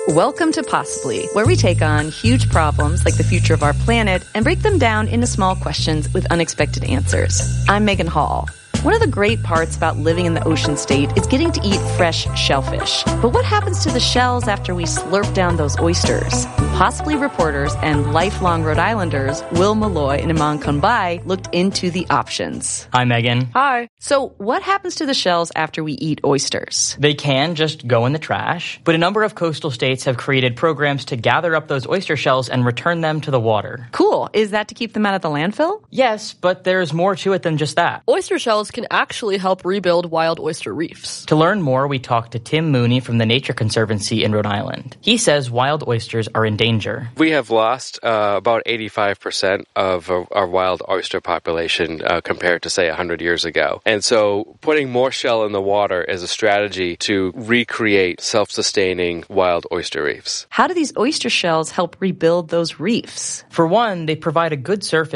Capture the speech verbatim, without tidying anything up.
Welcome to Possibly, where we take on huge problems like the future of our planet and break them down into small questions with unexpected answers. I'm Megan Hall. One of the great parts about living in the ocean state is getting to eat fresh shellfish. But what happens to the shells after we slurp down those oysters? Possibly reporters and lifelong Rhode Islanders Will Malloy and Iman Konbai looked into the options. Hi, Megan. Hi. So what happens to the shells after we eat oysters? They can just go in the trash, but a number of coastal states have created programs to gather up those oyster shells and return them to the water. Cool. Is that to keep them out of the landfill? Yes, but there's more to it than just that. Oyster shells can actually help rebuild wild oyster reefs. To learn more, we talked to Tim Mooney from the Nature Conservancy in Rhode Island. He says wild oysters are in danger. We have lost uh, about eighty-five percent of uh, our wild oyster population uh, compared to, say, one hundred years ago. And so putting more shell in the water is a strategy to recreate self-sustaining wild oyster reefs. How do these oyster shells help rebuild those reefs? For one, they provide a good surface